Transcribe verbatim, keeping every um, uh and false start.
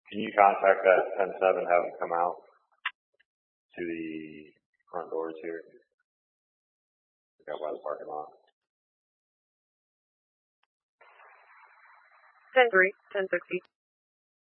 Can you contact that ten seven, have them come out to the front doors here? Out by the parking lot. ten three, ten sixty.